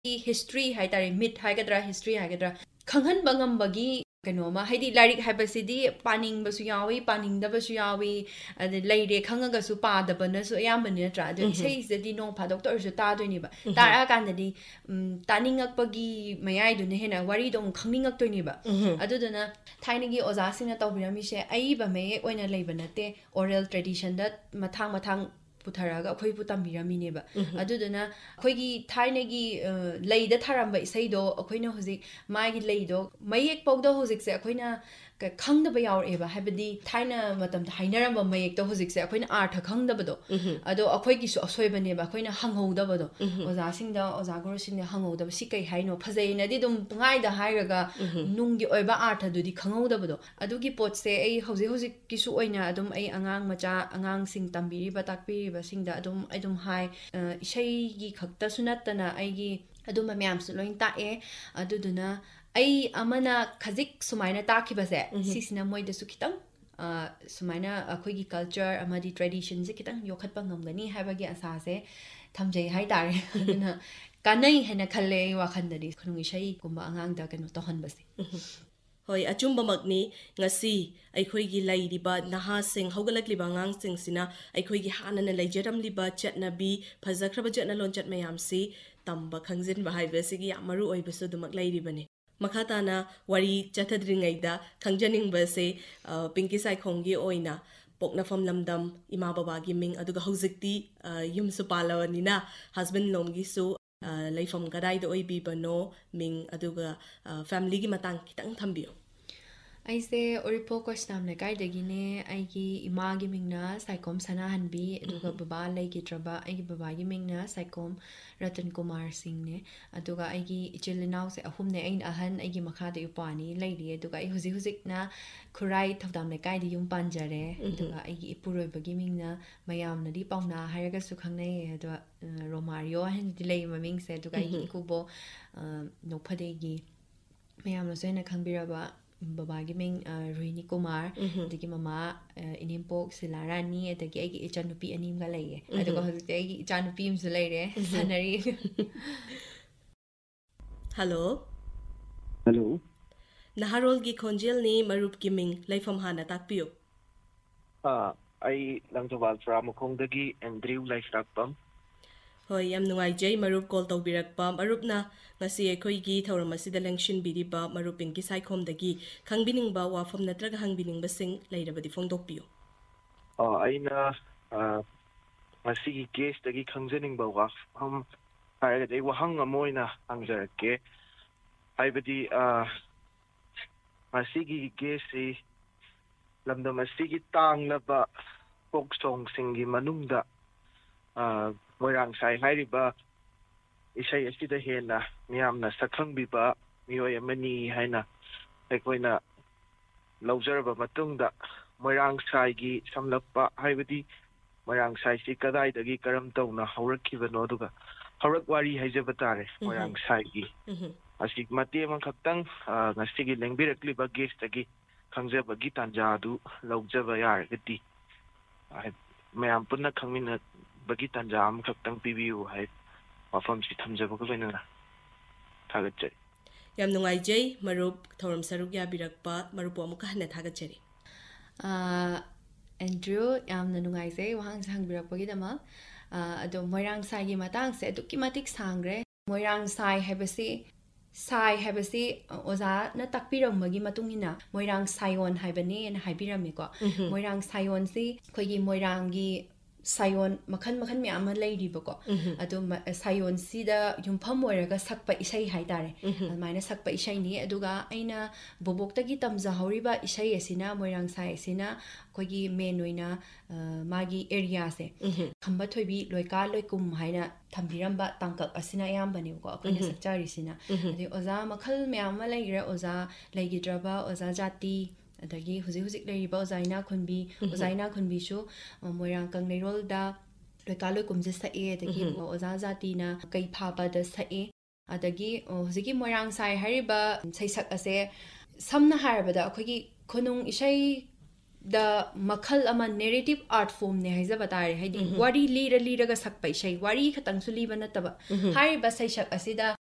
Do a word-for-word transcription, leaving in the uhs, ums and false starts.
history haitare myth haigadra history haigadra khanghan bangam bagi kanoma haidi larik habasidi paning basu yawi paning da basu yawi ade laire khangaga su pa da bana su ayamani tra de isei sedi no pha doctor su ta do ni ba ta kan di taningak pagi mayai du ne hena wari dong khangingak to ni ba adu dana thaini gi oza sina tawbirami se ai ba me oina leibanate oral tradition da mathang mathang putharaga akhoi pu tambirami ne ba adu dana akhoi gi thaine gi leida tharamba isei do akhoi na hoji mai gi leido mayek pawdo hoji se akhoi na khangda ba yaur eba habadi thaina matam da hainaramba mayek to hoji se akhoi na artha khangda ba do ado akhoi gi su asoi ba ne ba akhoi na hanghouda ba do oza sing da oza guru sing ne hanghouda ba si kai haino phajai na di dum ngai da hairaga nung gi oiba artha du di khangouda ba do adu gi pot se ai hoji hoji ki su oina adum ai angang macha angang sing tambiri ba takpiri ba sing da adum adum hai isei gi khakta sunatana ai gi adum myam su loin ta e adu duna ai amana khajik sumaina ta ki ba se sisina moi da su kitang sumaina akhoi gi culture amadi tradition se kitang yokhat pa ngamgani haiba gi asa se thamjai hai tare aduna kanai hena khalle wa khandari khunung isei kumba angang da kanu to han basi hoi achumba magni ngasi aikhoi gi lairiba naha sing hogalak liba ngang sing sina aikhoi gi hanana leijaram liba chatnabi phajakraba jatna lonchat mayam si tamba khangjin ba haibe sigi amaru oibesu dumak lairibani makhatana wari chathadringaida khangjaning ba se pinki sai khonggi oina pokna fam lamdam ima baba gi ming aduga hojikti yum su palawanina husband lomgi su laifam gadai da oibi bano ming aduga family gi matang kitang thambiyo aise oripo kosnam le kai dagi ne ai gi ima gi mingna saikom sana hanbi aduga baba lai gi traba ai gi baba gi mingna saikom ratan kumar singh ne aduga ai gi ichilinaw se ahum ne ain ahan ai gi makha de upani lairi aduga ai huji hujik na khurai thodam le kai di yum panjare aduga ai gi ipuroi bagi mingna mayam na di pauna haraga su khangnai aduga romario han di lei maming se aduga ai gi kubo nokphade gi mayam no sena khangbiraba baba gi ming Ruini Kumar digi mama inimpok Silarani adagi ai gi ichanupi anim ga laiye aduga hojite ai gi ichanupi im su laire sanari hello hello naharol gi khonjel ni marup gi ming laifam hana takpiyo ah ai langjawal fra mukhong dagi Andrew Laifrakpam hoi yam nungai jai marup call tawbirakpa marupna ngasi ekhoi gi thoram asida lengshin biriba marupin gi saikhom dagi khangbining ba wafam natraga hangbining basing lairabadi fongdokpiyo ah aina ngasi gi case dagi khangjening ba wafam haraga dei wahang amoina angjarake haibadi ah ngasi gi case si lamdam asigi tanglaba poksong singi manungda ah moirang sai hairiba isai asida hena miyamna sakhangbiba mioi amani haina aikoina lawjarba matungda moirang sai gi samlappa haibadi moirang sai si kadai dagi karam tawna haurakibano duga haurak wari haijaba tare moirang sai gi asik mate man khaktang ngasigi lengbirakliba guest dagi khangjaba gi tanja du lawjaba yaragati mayam punna khangmina bagi tanja am khaktang pibiu hai wafam si thamjaba ko loina thagachari yam nungai jai marup thoram saruk ya birakpa marup amuka hana thagachari uh Andrew yam nungai jai wahang sang birakpa gi dama ado moirang sai gi matang se adukki matik sangre moirang sai habasi sai habasi oza na takpirang magi matungina moirang sayon haibane na haibirame ko moirang sayon si khoi gi moirang gi sayon makhan makhan me ama leiri bako adu sayon sida yumpham oiraga sakpa isai haitare almaina sakpa isai ni aduga aina bobokta gi tamja horiba isai asina moirang sai asina kogi main oina magi area se khamba thoibi loika loikum haina thambiramba tangkak asina ayambani ko akoina sakchari sina adi oza makhal me ama leira oza leigidraba oza jati adagi huji huji leiriba ozaina khunbi ozaina khunbi shu moirang kanglirol da loikalo kumje sa e adagi oza jati na kai phaba da sa e adagi huji moirang sai hariba saisak ase samna harba da akhoi khunung isai the makhal ama narrative art form ne haiza batare haidi wari lira lira ga sakpa isai wari khatang su liba nataba hariba saisak asida